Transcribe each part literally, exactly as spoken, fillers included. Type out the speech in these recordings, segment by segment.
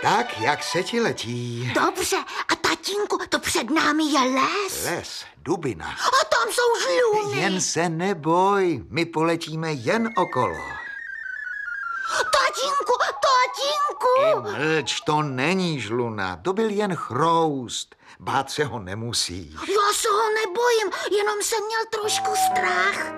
Tak, jak se ti letí? Dobře, a tatínku, to před námi je les. Les, dubina. A tam jsou žluny. Jen se neboj, my poletíme jen okolo. Tatínku, tatínku. I mlč, to není žluna, to byl jen chroust. Bát se ho nemusíš. Já se ho nebojím, jenom jsem měl trošku strach.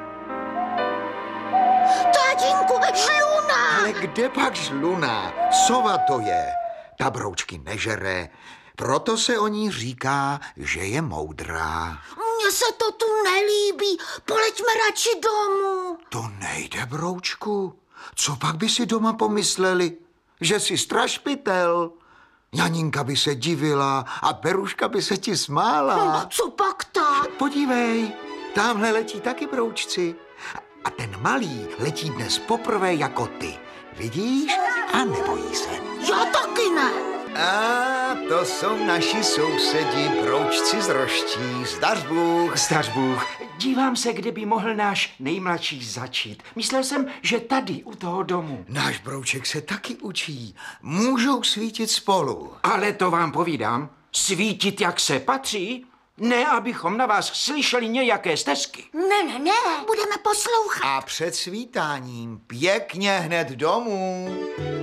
Tatínku, žluna. Ale kde pak žluna? Sova to je. Ta broučky nežere, proto se o ní říká, že je moudrá. Mně se to tu nelíbí, poleďme radši domů. To nejde, broučku. Co pak by si doma pomysleli? Že jsi strašpitel. Janinka by se divila a Beruška by se ti smála. Co pak tak? Podívej, tamhle letí taky broučci. A ten malý letí dnes poprvé jako ty. Vidíš? A nebojí se. Já taky ne. A to jsou naši sousedi, broučci z Roští. Zdař Bůh. Zdař Bůh. Dívám se, kde by mohl náš nejmladší začít. Myslel jsem, že tady, u toho domu. Náš brouček se taky učí. Můžou svítit spolu. Ale to vám povídám, svítit, jak se patří, ne, abychom na vás slyšeli nějaké stesky. Ne, ne, ne, budeme poslouchat. A před svítáním pěkně hned domů.